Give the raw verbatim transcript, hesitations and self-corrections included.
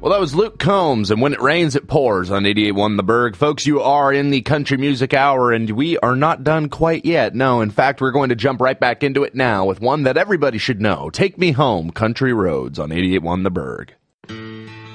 Well, that was Luke Combs, and When It Rains, It Pours on eighty-eight point one The Berg. Folks, you are in the Country Music Hour, and we are not done quite yet. No, in fact, we're going to jump right back into it now with one that everybody should know. Take Me Home, Country Roads on eighty-eight point one The Berg.